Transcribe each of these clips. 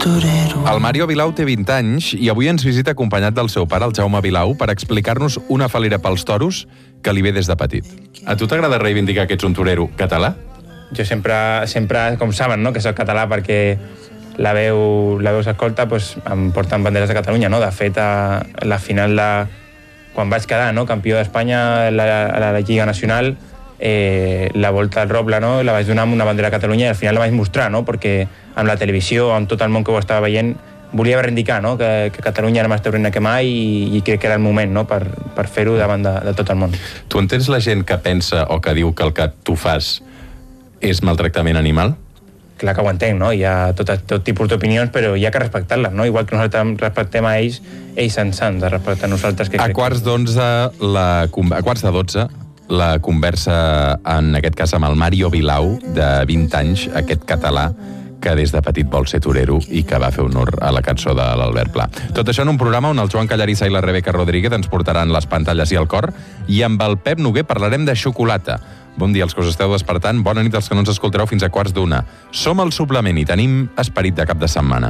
El Mario Vilau té 20 anys i avui ens visita acompanyat del seu pare, el Jaume Vilau, per explicar-nos una falera pels toros que li ve des de petit. A tu t'agrada reivindicar que ets un torero català? Jo sempre, com saben, no?, que soc català perquè la veu s'escolta, doncs em porten banderes de Catalunya, no? De fet, a la final quan vaig quedar, no?, campió d'Espanya a la Lliga Nacional, la volta al Roble, no?, la vaig donar amb una bandera de Catalunya i al final la vaig mostrar, no?, perquè amb la televisió, amb tot el món que ho estava veient, volia reivindicar, no?, que Catalunya era més taurina que mai i crec que era el moment, no?, per fer-ho davant de tot el món. Tu entens la gent que pensa o que diu que el que tu fas és maltractament animal? Clar que ho entenc, no? Hi ha tot tipus d'opinions, però hi ha que respectar-les, no? Igual que nosaltres respectem a ells ens han de respectar a nosaltres. A quarts de 12, la conversa, en aquest cas amb el Mario Vilau, de 20 anys, aquest català, que des de petit vol ser torero i que va fer honor a la cançó de l'Albert Pla. Tot això en un programa on el Joan Callarissa i la Rebeca Rodríguez ens portaran les pantalles i el cor, i amb el Pep Noguer parlarem de xocolata. Bon dia als que us esteu despertant, bona nit als que no ens escoltareu fins a quarts d'una. Som al Suplement i tenim esperit de cap de setmana.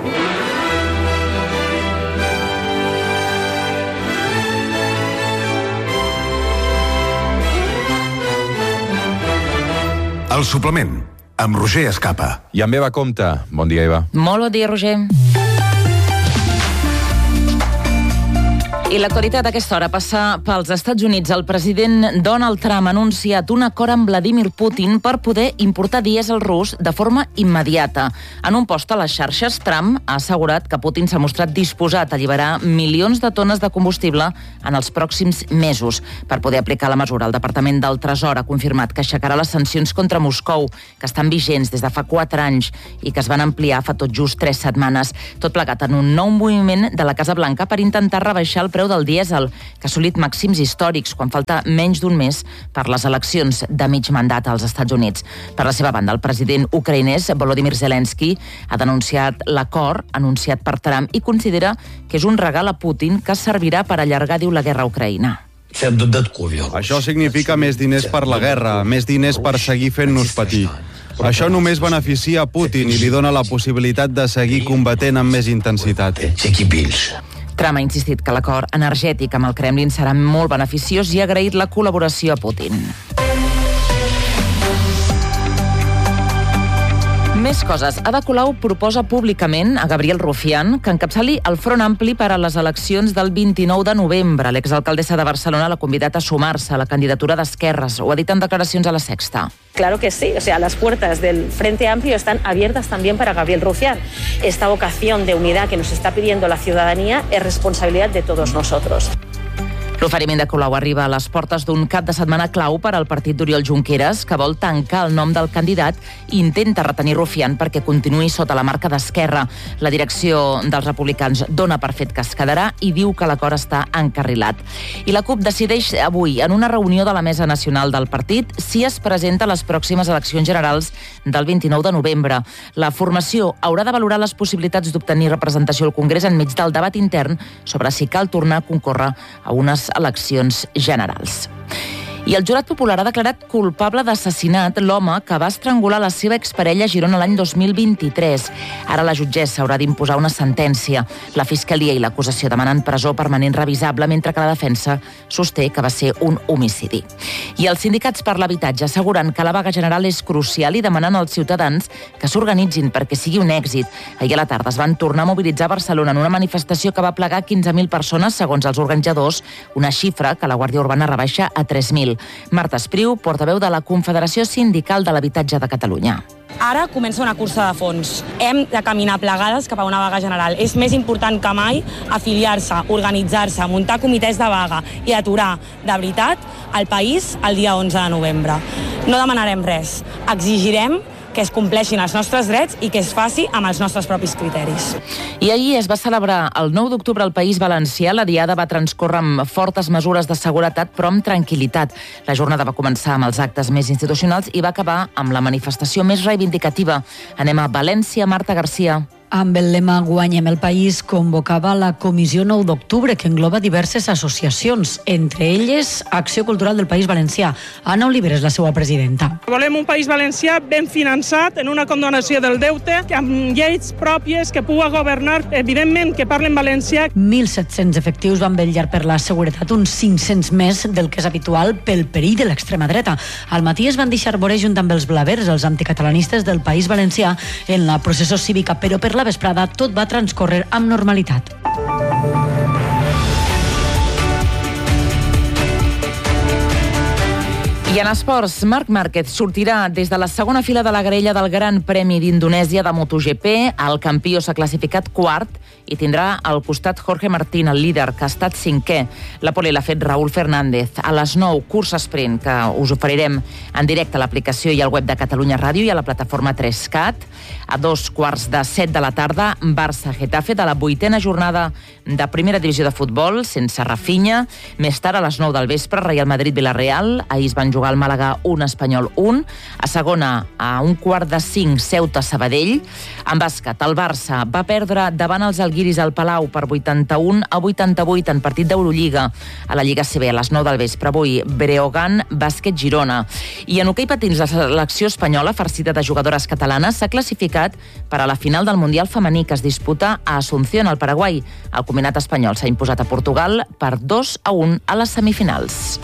El Suplement, amb Roger Escapa. I amb Eva Compte. Bon dia, Eva. Molt bon dia, Roger. I l'actualitat a aquesta hora passa pels Estats Units. El president Donald Trump ha anunciat un acord amb Vladimir Putin per poder importar dièsel rus de forma immediata. En un post a les xarxes, Trump ha assegurat que Putin s'ha mostrat disposat a alliberar milions de tones de combustible en els pròxims mesos. Per poder aplicar la mesura, el Departament del Tresor ha confirmat que aixecarà les sancions contra Moscou, que estan vigents des de fa 4 anys i que es van ampliar fa tot just 3 setmanes. Tot plegat en un nou moviment de la Casa Blanca per intentar rebaixar el preu del dièsel, que ha assolit màxims històrics quan falta menys d'un mes per les eleccions de mig mandat als Estats Units. Per la seva banda, el president ucraïnès Volodymyr Zelensky ha denunciat l'acord anunciat per Trump i considera que és un regal a Putin que servirà per allargar, diu, la guerra a Ucraïna. Això significa més diners per la guerra, més diners per seguir fent-nos patir. Això només beneficia a Putin i li dona la possibilitat de seguir combatent amb més intensitat. Trump ha insistit que l'acord energètic amb el Kremlin serà molt beneficiós i ha agraït la col·laboració a Putin. Més coses. Ada Colau proposa públicament a Gabriel Rufián que encapçali el Front Ampli per a les eleccions del 29 de novembre. L'exalcaldessa de Barcelona l'ha convidat a sumar-se a la candidatura d'Esquerres. Ho ha dit en declaracions a La Sexta. Claro que sí, o sea, las puertas del Frente Amplio están abiertas también para Gabriel Rufián. Esta vocación de unidad que nos está pidiendo la ciudadanía es responsabilidad de todos nosotros. L'oferiment de Colau arriba a les portes d'un cap de setmana clau per al partit d'Oriol Junqueras, que vol tancar el nom del candidat i intenta retenir Rufián perquè continuï sota la marca d'Esquerra. La direcció dels republicans dona per fet que es quedarà i diu que l'acord està encarrilat. I la CUP decideix avui, en una reunió de la Mesa Nacional del partit, si es presenta a les pròximes eleccions generals del 29 de novembre. La formació haurà de valorar les possibilitats d'obtenir representació al Congrés enmig del debat intern sobre si cal tornar a concórrer a unes eleccions generals. I el jurat popular ha declarat culpable d'assassinat l'home que va estrangular la seva exparella a Girona l'any 2023. Ara la jutgessa haurà d'imposar una sentència. La Fiscalia i l'acusació demanen presó permanent revisable, mentre que la defensa sosté que va ser un homicidi. I els sindicats per l'habitatge asseguren que la vaga general és crucial i demanen als ciutadans que s'organitzin perquè sigui un èxit. Ahir a la tarda es van tornar a mobilitzar a Barcelona en una manifestació que va plegar 15.000 persones, segons els organitzadors, una xifra que la Guàrdia Urbana rebaixa a 3.000. Marta Espriu, portaveu de la Confederació Sindical de l'Habitatge de Catalunya. Ara comença una cursa de fons. Hem de caminar plegades cap a una vaga general. És més important que mai afiliar-se, organitzar-se, muntar comitès de vaga i aturar, de veritat, el país el dia 11 de novembre. No demanarem res. Exigirem que es compleixin els nostres drets i que es faci amb els nostres propis criteris. I ahir es va celebrar el 9 d'octubre al País Valencià. La diada va transcórrer amb fortes mesures de seguretat, però amb tranquil·litat. La jornada va començar amb els actes més institucionals i va acabar amb la manifestació més reivindicativa. Anem a València, Marta Garcia. amb el lema Guanyem el país, convocava la Comissió 9 d'Octubre, que engloba diverses associacions, entre elles Acció Cultural del País Valencià. Anna Oliver és la seva presidenta. Volem un país valencià ben finançat, en una condonació del deute, amb lleis pròpies que pugui governar, evidentment que parlen valencià. 1.700 efectius van vetllar per la seguretat, uns 500 més del que és habitual pel perill de l'extrema dreta. Al matí es van deixar veure junt amb els blavers, els anticatalanistes del País Valencià, en la processó cívica, però per la vesprada tot va transcórrer amb normalitat. I en esports, Marc Márquez sortirà des de la segona fila de la graella del Gran Premi d'Indonèsia de MotoGP. El campió s'ha classificat quart i tindrà al costat Jorge Martín, el líder, que ha estat cinquè. La pole l'ha fet Raúl Fernández. A les 9, cursa sprint, que us oferirem en directe a l'aplicació i al web de Catalunya Ràdio i a la plataforma 3CAT. A 2:15 de la tarda, Barça-Getafe, de la 8a jornada de primera divisió de futbol, sense Rafinha. Més tard, a les 9 del vespre, Real Madrid-Villarreal. Ahir es van jugar al Màlaga 1, Espanyol 1. A segona, a 4:45, Ceuta-Sabadell. En bàsquet, el Barça va perdre davant els alguiris al Palau per 81-88 en partit d'Eurolliga. A la Lliga CB, a les 9 del vespre, avui, Breogán, Bàsquet Girona. I en hoquei patins, la selecció espanyola, farcida de jugadores catalanes, s'ha classificat per a la final del Mundial femení, que es disputa a Asunción, al Paraguai. El combinat espanyol s'ha imposat a Portugal per 2-1 a les semifinals.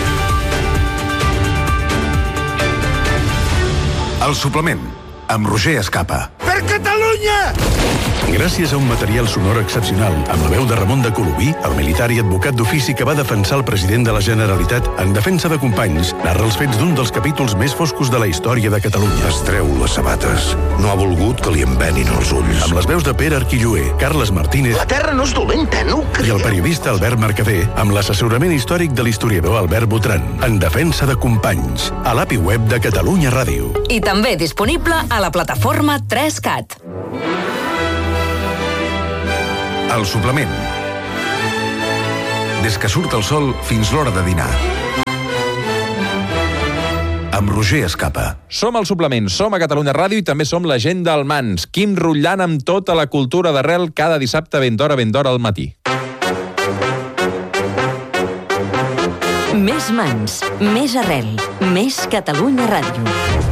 El suplement, amb Roger Escapa. Per Catalunya! Gràcies a un material sonor excepcional, amb la veu de Ramon de Colomí, el militar i advocat d'ofici que va defensar el president de la Generalitat en defensa de companys, narra els fets d'un dels capítols més foscos de la història de Catalunya. Es treu les sabates. No ha volgut que li envenin els ulls. Amb les veus de Pere Arquilloé, Carles Martínez... La terra no és dolenta, no ho cregueu. I el periodista Albert Mercader, amb l'assessorament històric de l'historiador Albert Botran, en defensa de companys, a l'API web de Catalunya Ràdio. I també disponible a la plataforma 3CAT. El suplement. Des que surt el sol fins l'hora de dinar. Amb Roger Escapa. Som al suplement, som a Catalunya Ràdio i també som la gent del Mans. Quim Rutllant amb tota la cultura d'arrel cada dissabte ben d'hora al matí. Més Mans, més arrel, més Catalunya Ràdio.